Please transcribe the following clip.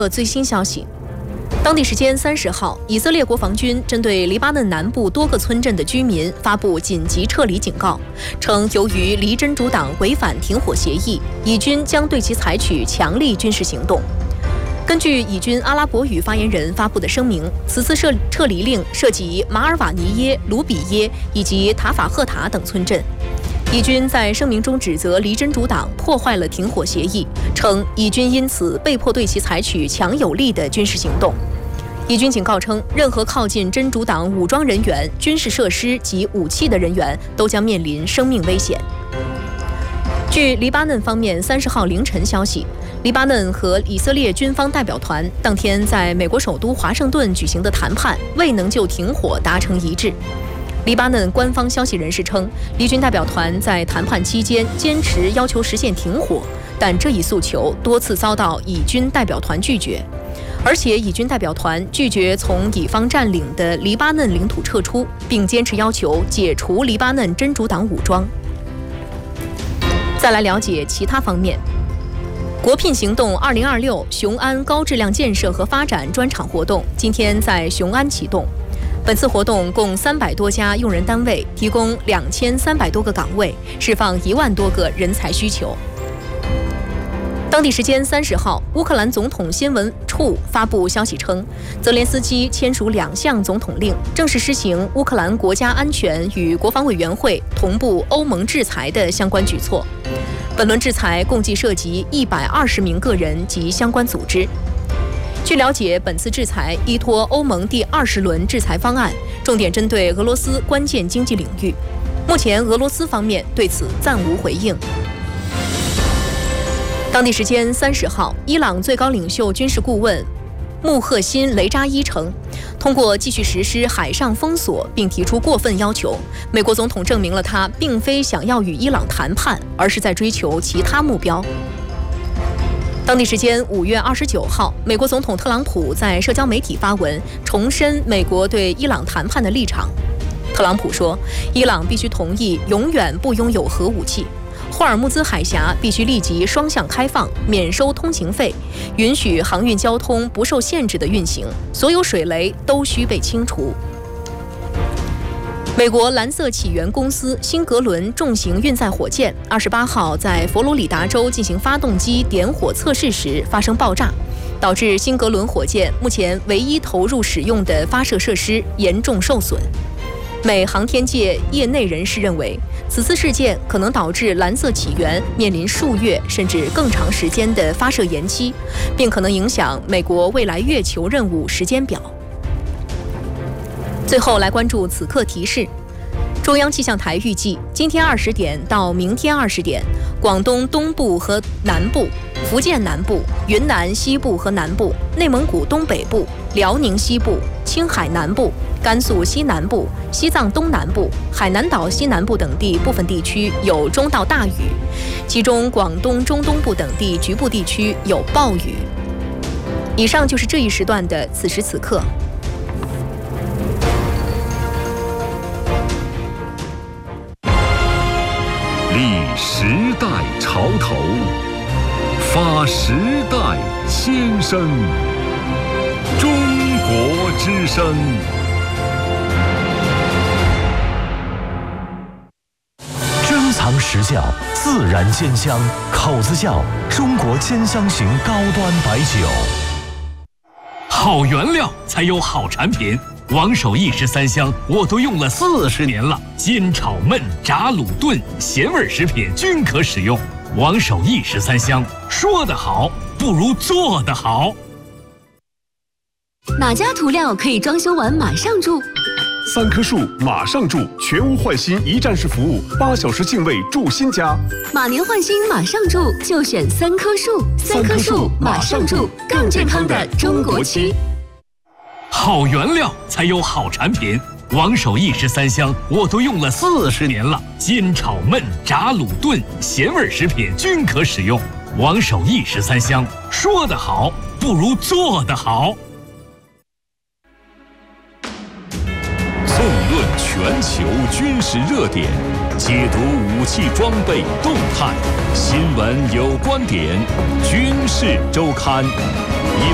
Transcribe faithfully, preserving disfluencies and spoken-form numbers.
最新消息，当地时间三十号，以色列国防军针对黎巴嫩南部多个村镇的居民发布紧急撤离警告，称由于黎真主党违反停火协议，以军将对其采取强力军事行动。根据以军阿拉伯语发言人发布的声明，此次撤撤离令涉及马尔瓦尼耶、卢比耶以及塔法赫塔等村镇。以军在声明中指责黎真主党破坏了停火协议，称以军因此被迫对其采取强有力的军事行动。以军警告称，任何靠近真主党武装人员、军事设施及武器的人员都将面临生命危险。据黎巴嫩方面三十号凌晨消息，黎巴嫩和以色列军方代表团当天在美国首都华盛顿举行的谈判未能就停火达成一致。黎巴嫩官方消息人士称，黎军代表团在谈判期间坚持要求实现停火，但这一诉求多次遭到以军代表团拒绝，而且以军代表团拒绝从以方占领的黎巴嫩领土撤出，并坚持要求解除黎巴嫩真主党武装。再来了解其他方面。国聘行动二零二六雄安高质量建设和发展专场活动今天在雄安启动。本次活动共三百多家用人单位提供两千三百多个岗位，释放一万多个人才需求。当地时间三十号，乌克兰总统新闻处发布消息称，泽连斯基签署两项总统令，正式施行乌克兰国家安全与国防委员会同步欧盟制裁的相关举措。本轮制裁共计涉及一百二十名个人及相关组织。据了解，本次制裁依托欧盟第二十轮制裁方案，重点针对俄罗斯关键经济领域。目前，俄罗斯方面对此暂无回应。当地时间三十号，伊朗最高领袖军事顾问穆赫辛雷扎伊称，通过继续实施海上封锁并提出过分要求，美国总统证明了他并非想要与伊朗谈判，而是在追求其他目标。当地时间五月二十九号，美国总统特朗普在社交媒体发文，重申美国对伊朗谈判的立场。特朗普说，伊朗必须同意永远不拥有核武器，霍尔木兹海峡必须立即双向开放，免收通行费，允许航运交通不受限制的运行，所有水雷都需被清除。美国蓝色起源公司新格伦重型运载火箭二十八号在佛罗里达州进行发动机点火测试时发生爆炸，导致新格伦火箭目前唯一投入使用的发射设施严重受损。美航天界业内人士认为，此次事件可能导致蓝色起源面临数月甚至更长时间的发射延期，并可能影响美国未来月球任务时间表。最后来关注此刻提示。中央气象台预计，今天二十点到明天二十点，广东东部和南部、福建南部、云南西部和南部、内蒙古东北部、辽宁西部、青海南部、甘肃西南部、西藏东南部、海南岛西南部等地部分地区有中到大雨，其中广东中东部等地局部地区有暴雨。以上就是这一时段的此时此刻。 立时代潮头，发时代先声。中国之声。 珍藏实窖，自然煎香，口子窖中国煎香型高端白酒。 好原料才有好产品。王守义十三香我都用了四十年了，煎炒焖炸卤炖咸味食品均可使用。王守义十三香，说得好不如做得好。 哪家涂料可以装修完马上住？ 三棵树马上住，全屋换新一站式服务，八小时净位住新家。 马年换新马上住，就选三棵树。三棵树马上住，更健康的中国区。 好原料才有好产品。王守义十三香我都用了四十年了，煎炒焖炸卤炖咸味食品均可使用。王守义十三香，说得好不如做得好。 纵论全球军事热点，解读武器装备动态，新闻有观点，军事周刊。